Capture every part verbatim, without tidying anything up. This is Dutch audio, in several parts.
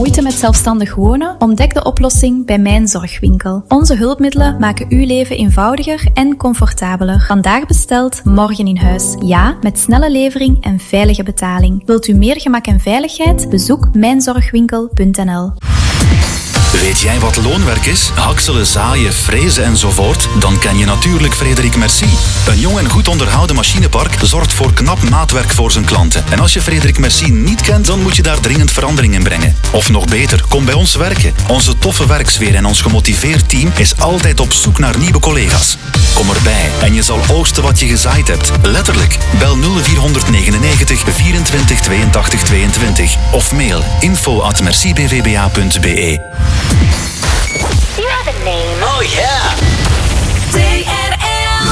Moeite met zelfstandig wonen? Ontdek de oplossing bij Mijn Zorgwinkel. Onze hulpmiddelen maken uw leven eenvoudiger en comfortabeler. Vandaag besteld, morgen in huis. Ja, met snelle levering en veilige betaling. Wilt u meer gemak en veiligheid? Bezoek mijn zorgwinkel punt n l. Weet jij wat loonwerk is? Hakselen, zaaien, frezen enzovoort? Dan ken je natuurlijk Frederik Merci. Een jong en goed onderhouden machinepark zorgt voor knap maatwerk voor zijn klanten. En als je Frederik Merci niet kent, dan moet je daar dringend verandering in brengen. Of nog beter, kom bij ons werken. Onze toffe werksfeer en ons gemotiveerd team is altijd op zoek naar nieuwe collega's. Kom erbij en je zal oogsten wat je gezaaid hebt. Letterlijk. Bel nul vier negenennegentig vierentwintig tweeëntachtig tweeëntwintig of mail info at merci b v b a punt b e. You have a name. Oh yeah. T R L.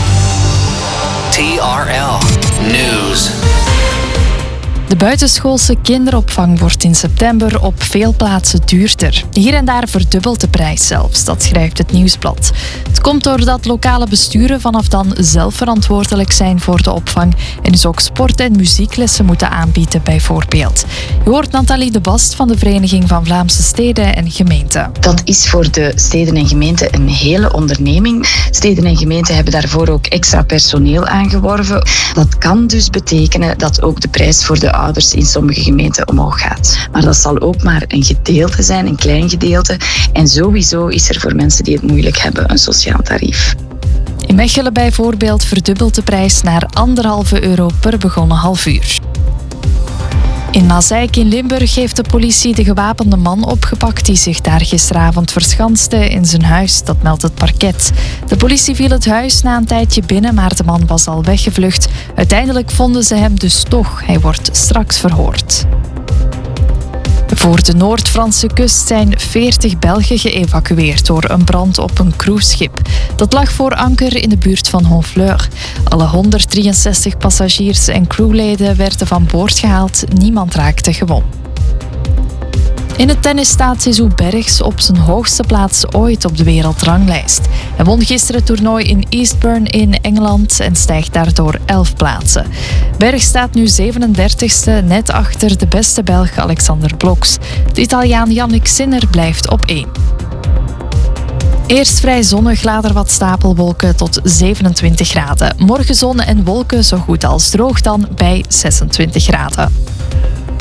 T R L News. De buitenschoolse kinderopvang wordt in september op veel plaatsen duurder. Hier en daar verdubbelt de prijs zelfs, dat schrijft het Nieuwsblad. Het komt doordat lokale besturen vanaf dan zelf verantwoordelijk zijn voor de opvang en dus ook sport- en muzieklessen moeten aanbieden bijvoorbeeld. Je hoort Nathalie de Bast van de Vereniging van Vlaamse Steden en Gemeenten. Dat is voor de steden en gemeenten een hele onderneming. Steden en gemeenten hebben daarvoor ook extra personeel aangeworven. Dat kan dus betekenen dat ook de prijs voor de ouders in sommige gemeenten omhoog gaat. Maar dat zal ook maar een gedeelte zijn, een klein gedeelte. En sowieso is er voor mensen die het moeilijk hebben een sociaal tarief. In Mechelen bijvoorbeeld verdubbelt de prijs naar anderhalve euro per begonnen half uur. In Mazeik in Limburg heeft de politie de gewapende man opgepakt die zich daar gisteravond verschanste in zijn huis, dat meldt het parket. De politie viel het huis na een tijdje binnen, maar de man was al weggevlucht. Uiteindelijk vonden ze hem dus toch. Hij wordt straks verhoord. Voor de Noord-Franse kust zijn veertig Belgen geëvacueerd door een brand op een cruiseschip. Dat lag voor anker in de buurt van Honfleur. Alle honderddrieënzestig passagiers en crewleden werden van boord gehaald. Niemand raakte gewond. In het tennis staat Zizou Bergs op zijn hoogste plaats ooit op de wereldranglijst. Hij won gisteren het toernooi in Eastbourne in Engeland en stijgt daardoor elf plaatsen. Bergs staat nu zevenendertigste, net achter de beste Belg Alexander Bloks. De Italiaan Yannick Sinner blijft op één. Eerst vrij zonnig, later wat stapelwolken tot zevenentwintig graden. Morgen zon en wolken zo goed als droog dan bij zesentwintig graden.